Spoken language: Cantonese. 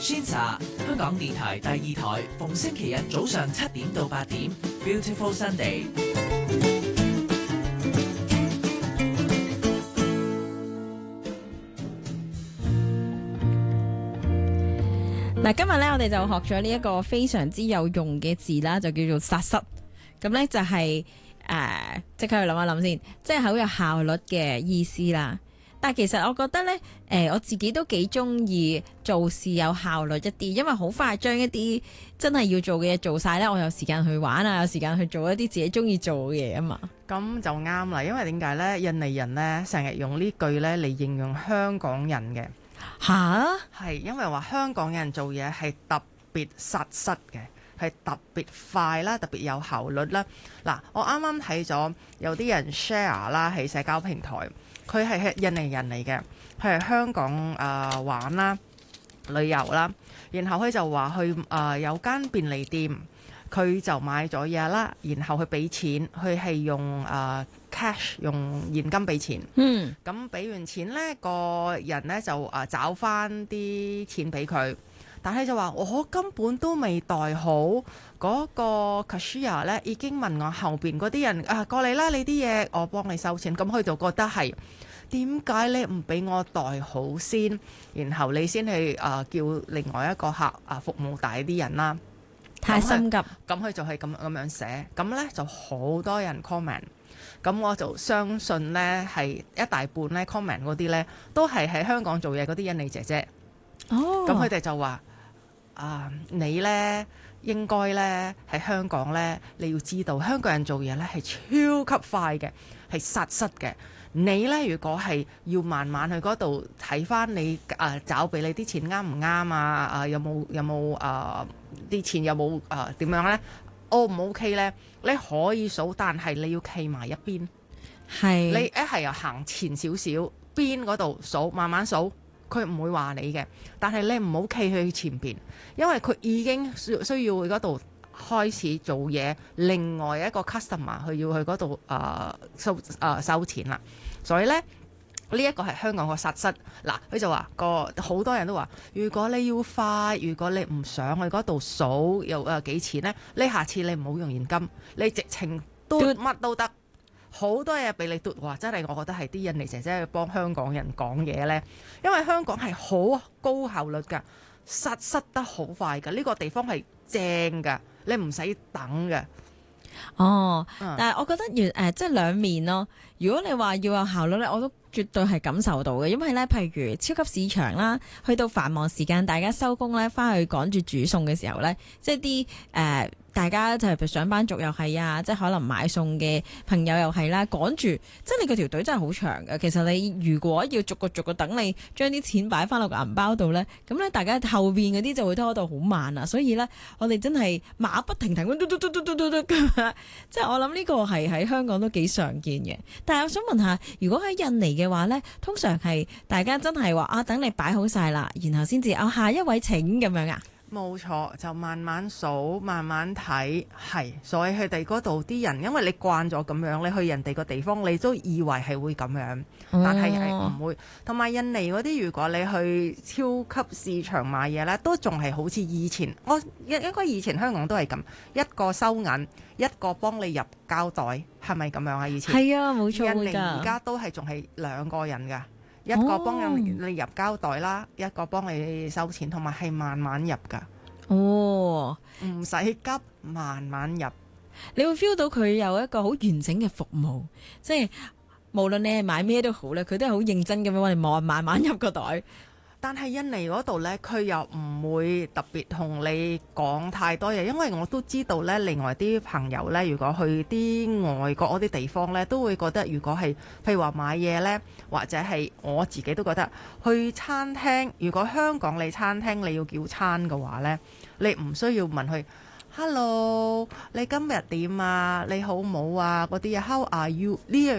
選擇香港電台第2台，逢星期日早上7點到8點 Beautiful Sunday。 嗱，今日咧我哋就學咗呢一個非常之有用嘅字啦，就叫做殺失。咁咧就係即刻去諗一諗先，即係好有效率嘅意思啦。但係其實我覺得咧，我自己都幾中意做事有效率一啲，因為好快將一啲真係要做嘅嘢做晒咧，我有時間去玩啊，有時間去做一啲自己中意做嘅嘢啊嘛。 咁就啱啦，因為點解呢？印尼人呢成日用呢句呢嚟形容香港人嘅。 吓？ 係因為話香港人做嘢係特別實質嘅，係特別快啦，特別有效率啦。嗱，我啱啱睇咗有啲人 share 啦喺社交平台，佢係印尼人嚟嘅，佢係香港玩啦、旅遊啦，然後佢就話去有間便利店，佢就買咗嘢啦，然後佢俾錢，佢係用cash 用現金俾錢。咁俾完錢呢，個人呢就找翻啲錢俾佢，但係就話我根本都未袋好，嗰個 cashier 呢已經問我後邊嗰啲人過嚟啦，你啲嘢我幫你收錢。咁佢就覺得係點解你唔俾我袋好先，然後你先去叫另外一個客服務大啲人啦？ 太心急。 咁佢就係咁樣寫，咁呢就好多人 comment。咁我就相信呢係一大半呢 comment 嗰啲呢都係喺香港做嘢嗰啲印尼姐姐。咁佢哋就話你呢應該呢喺香港呢，你要知道香港人做嘢呢係超級快嘅，係實質嘅。你呢如果係要慢慢去嗰度睇翻你找俾你啲錢啱唔啱啊？有冇啲錢有冇點樣呢？O 唔 OK 呢？你可以數，但係你要企埋一邊。 係你係又行前少少，邊嗰度數，慢慢數，佢唔會話你嘅。但係你唔好企去前邊，因為佢已經需要嗰度開始做嘢。另外一個 customer 佢要去嗰度收錢啦。所以呢，呢一個係香港個實質。嗱，佢就話好多人都話，如果你要快，如果你唔想去嗰度數又幾錢呢？你下次你唔好用現金，你直情嘟乜都得，好多嘢俾你嘟。哇！真係我覺得係啲印尼姐姐去幫香港人講嘢呢，因為香港係好高效率㗎，實得好快㗎，呢個地方係正㗎，你唔使等㗎。 但係我覺得即係兩面咯。如果你話要有效率咧，我都絕對係感受到嘅。因為咧，譬如超級市場啦，去到繁忙時間，大家收工咧，翻去趕住煮餸嘅時候咧，即係啲大家就係譬如上班族又係啊，即係可能買餸嘅朋友又係啦，趕住，即係你個條隊真係好長嘅。其實你如果要逐個等你將啲錢擺翻落個銀包度咧，咁咧大家後邊嗰啲就會拖到好慢啊。所以咧，我哋真係馬不停蹄咁嘟咁，即係我諗呢個係喺香港都幾常見嘅。但係我想問下，如果喺印尼嘅話咧，通常係大家真係話等你擺好晒啦，然後先至下一位請咁樣啊？ 冇錯，就慢慢數，慢慢睇，係。所以佢哋嗰度啲人，因為你慣咗咁樣，你去人哋個地方，你都以為係會咁樣，但係唔會。同埋印尼嗰啲，如果你去超級市場買嘢呢，都仲係好似以前，應該以前香港都係咁，一個收銀，一個幫你入膠袋，係咪咁樣啊？以前係啊，冇錯㗎。 印尼而家都係仲係兩個人㗎。一個幫你入膠袋啦，一個幫你收錢，同埋係慢慢入噶。唔使急，慢慢入。 你會 feel 到佢有一個好完整嘅服務，即係無論你係買咩都好咧，佢都係好認真咁樣幫你慢慢入個袋。 但係印尼嗰度呢，佢又唔會特別同你講太多嘢，因為我都知道呢，另外啲朋友呢，如果去啲外國嗰啲地方呢，都會覺得如果係譬如話買嘢呢，或者係我自己都覺得去餐廳，如果香港你餐廳你要叫餐嘅話呢，你唔需要問佢 Hello， 你今日點啊？你好冇啊？嗰啲嘢 How are you 呢樣